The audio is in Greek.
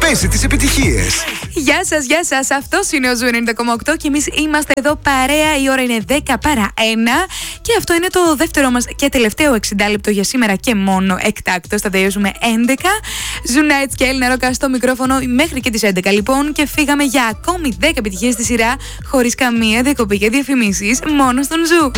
Παίζει τις επιτυχίες. Γεια σας, γεια σας. Αυτός είναι ο Ζου 90,8 και εμείς είμαστε εδώ παρέα. Η ώρα είναι 10 παρά 1 και αυτό είναι το δεύτερο μας και τελευταίο 60 λεπτό για σήμερα και μόνο εκτάκτος. Θα τελειώσουμε 11. Ζου Nights και Έλληνα Ρόκα στο μικρόφωνο μέχρι και τις 11 λοιπόν και φύγαμε για ακόμη 10 επιτυχίες στη σειρά χωρίς καμία διακοπή και διαφημίσεις μόνο στον Ζου.